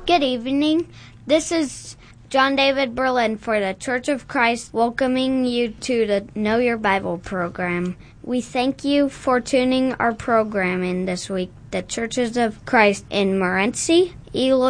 Good evening. This is John David Berlin for the Church of Christ, welcoming you to the Know Your Bible program. We thank you for tuning our program in this week. The Churches of Christ in Morenci, Eloy,